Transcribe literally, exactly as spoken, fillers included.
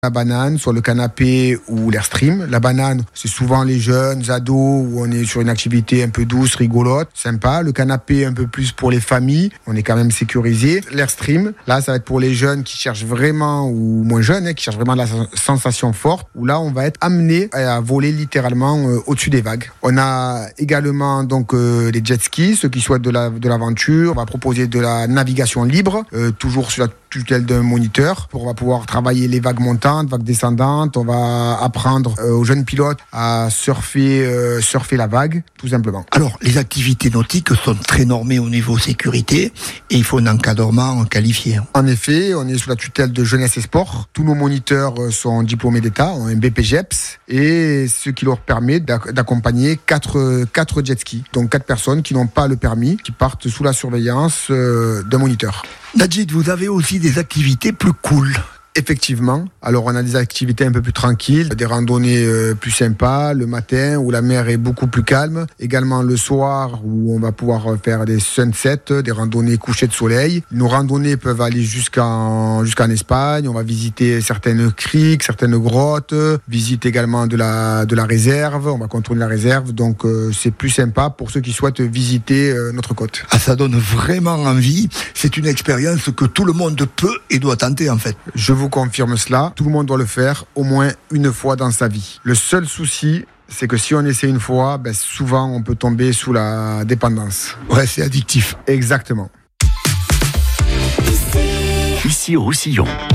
La banane, soit le canapé ou l'Airstream. La banane, c'est souvent les jeunes, ados, où on est sur une activité un peu douce, rigolote, sympa. Le canapé, un peu plus pour les familles, on est quand même sécurisé. L'Airstream, là, ça va être pour les jeunes qui cherchent vraiment, ou moins jeunes, hein, qui cherchent vraiment de la sensation forte, où là, on va être amené à voler littéralement euh, au-dessus des vagues. On a également donc euh, les jet skis, ceux qui souhaitent de, la, de l'aventure. On va proposer de la navigation libre, euh, toujours sur la tutelle d'un moniteur. On va pouvoir travailler les vagues montantes, vagues descendantes. On va apprendre euh, aux jeunes pilotes à surfer, euh, surfer la vague, tout simplement. Alors, les activités nautiques sont très normées au niveau sécurité et il faut un encadrement qualifié. En effet, on est sous la tutelle de Jeunesse et Sport. Tous nos moniteurs sont diplômés d'État, ont un B P J E P S, et ce qui leur permet d'accompagner quatre, quatre jet skis. Donc quatre personnes qui n'ont pas le permis, qui partent sous la surveillance euh, d'un moniteur. Najid, vous avez aussi des activités plus cool. Effectivement. Alors, on a des activités un peu plus tranquilles, des randonnées euh, plus sympas le matin où la mer est beaucoup plus calme. Également le soir où on va pouvoir faire des sunsets, des randonnées couchées de soleil. Nos randonnées peuvent aller jusqu'en, jusqu'en Espagne. On va visiter certaines criques, certaines grottes, visite également de la, de la réserve. On va contourner la réserve. Donc, euh, c'est plus sympa pour ceux qui souhaitent visiter euh, notre côte. Ah, ça donne vraiment envie. C'est une expérience que tout le monde peut et doit tenter en fait. Je vous confirme cela, tout le monde doit le faire au moins une fois dans sa vie. Le seul souci, c'est que si on essaie une fois, ben souvent on peut tomber sous la dépendance. Ouais, c'est addictif. Exactement. Ici au Roussillon.